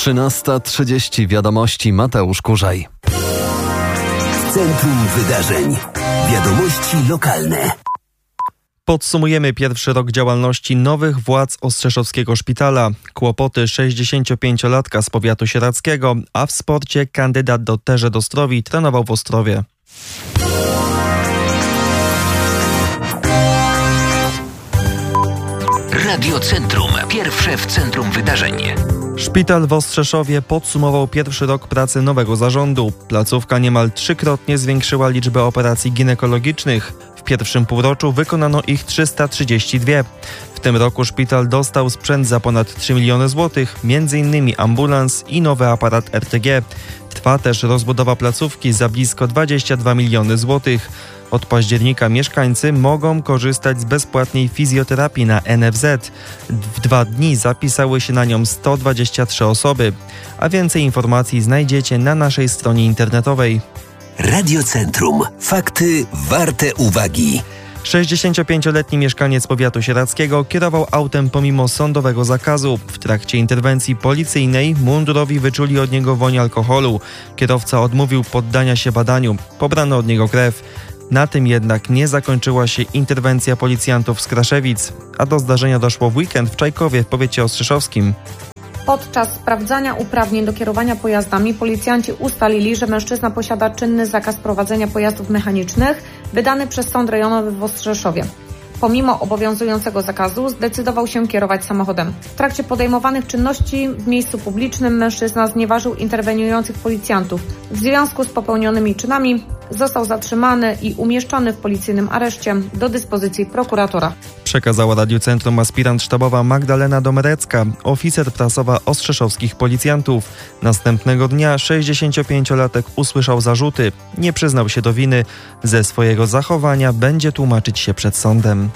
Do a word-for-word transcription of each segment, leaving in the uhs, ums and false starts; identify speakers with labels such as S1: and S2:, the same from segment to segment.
S1: trzynasta trzydzieści Wiadomości, Mateusz Kurzaj.
S2: Centrum Wydarzeń. Wiadomości lokalne.
S3: Podsumujemy pierwszy rok działalności nowych władz Ostrzeszowskiego Szpitala. Kłopoty sześćdziesięciopięciolatka z powiatu sieradzkiego, a w sporcie kandydat do Terze Dostrowi trenował w Ostrowie.
S2: Radio Centrum. Pierwsze w centrum wydarzeń.
S3: Szpital w Ostrzeszowie podsumował pierwszy rok pracy nowego zarządu. Placówka niemal trzykrotnie zwiększyła liczbę operacji ginekologicznych. W pierwszym półroczu wykonano ich trzysta trzydzieści dwa. W tym roku szpital dostał sprzęt za ponad trzy miliony złotych, między innymi ambulans i nowy aparat R T G. Trwa też rozbudowa placówki za blisko dwadzieścia dwa miliony złotych. Od października mieszkańcy mogą korzystać z bezpłatnej fizjoterapii na N F Z. W dwa dni zapisały się na nią sto dwadzieścia trzy osoby. A więcej informacji znajdziecie na naszej stronie internetowej.
S2: Radio Centrum. Fakty warte uwagi.
S3: sześćdziesięciopięcioletni mieszkaniec powiatu sieradzkiego kierował autem pomimo sądowego zakazu. W trakcie interwencji policyjnej mundurowi wyczuli od niego woń alkoholu. Kierowca odmówił poddania się badaniu. Pobrano od niego krew. Na tym jednak nie zakończyła się interwencja policjantów z Kraszewic, a do zdarzenia doszło w weekend w Czajkowie w powiecie ostrzeszowskim.
S4: Podczas sprawdzania uprawnień do kierowania pojazdami policjanci ustalili, że mężczyzna posiada czynny zakaz prowadzenia pojazdów mechanicznych wydany przez Sąd Rejonowy w Ostrzeszowie. Pomimo obowiązującego zakazu zdecydował się kierować samochodem. W trakcie podejmowanych czynności w miejscu publicznym mężczyzna znieważył interweniujących policjantów. W związku z popełnionymi czynami został zatrzymany i umieszczony w policyjnym areszcie do dyspozycji prokuratora.
S3: Przekazała Radiu Centrum aspirant sztabowa Magdalena Domerecka, oficer prasowa ostrzeszowskich policjantów. Następnego dnia sześćdziesięciopięciolatek usłyszał zarzuty. Nie przyznał się do winy. Ze swojego zachowania będzie tłumaczyć się przed sądem.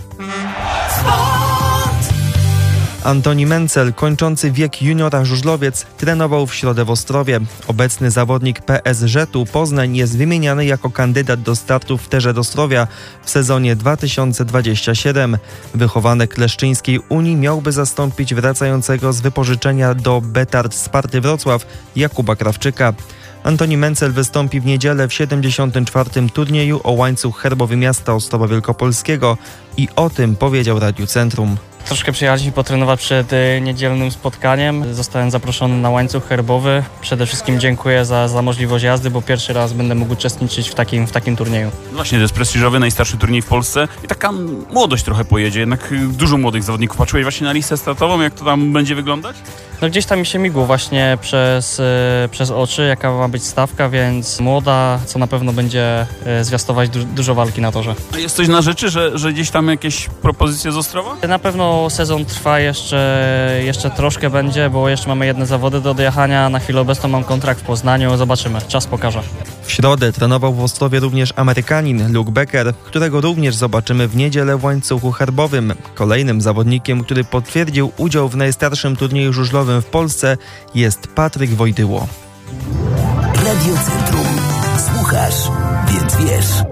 S3: Antoni Mencel, kończący wiek juniora żużlowiec, trenował w środę w Ostrowie. Obecny zawodnik P S Żetu Poznań jest wymieniany jako kandydat do startu w Terze Dostrowia w sezonie dwa tysiące dwudziestym siódmym. Wychowanek Leszczyńskiej Unii miałby zastąpić wracającego z wypożyczenia do Betard Sparty Wrocław Jakuba Krawczyka. Antoni Mencel wystąpi w niedzielę w siedemdziesiątym czwartym turnieju o łańcuch herbowy miasta Ostrowa Wielkopolskiego i o tym powiedział Radiu Centrum.
S5: Troszkę przyjechaliśmy potrenować przed niedzielnym spotkaniem. Zostałem zaproszony na łańcuch herbowy. Przede wszystkim dziękuję za, za możliwość jazdy, bo pierwszy raz będę mógł uczestniczyć w takim, w takim turnieju.
S6: Właśnie, to jest prestiżowy, najstarszy turniej w Polsce i taka młodość trochę pojedzie, jednak dużo młodych zawodników. Patrzyłeś właśnie na listę startową, jak to tam będzie wyglądać?
S5: No gdzieś tam mi się migło właśnie przez, przez oczy, jaka ma być stawka, więc młoda, co na pewno będzie zwiastować du- dużo walki na torze.
S6: A jest coś na rzeczy, że, że gdzieś tam jakieś propozycje z Ostrowa?
S5: Na pewno sezon trwa jeszcze, jeszcze troszkę będzie, bo jeszcze mamy jedne zawody do dojechania. Na chwilę obecną mam kontrakt w Poznaniu, zobaczymy, czas pokaże.
S3: W środę trenował w Ostrowie również Amerykanin Luke Becker, którego również zobaczymy w niedzielę w łańcuchu herbowym. Kolejnym zawodnikiem, który potwierdził udział w najstarszym turnieju żużlowym w Polsce, jest Patryk Wojdyło.
S2: Radio Centrum. Słuchasz, więc wiesz.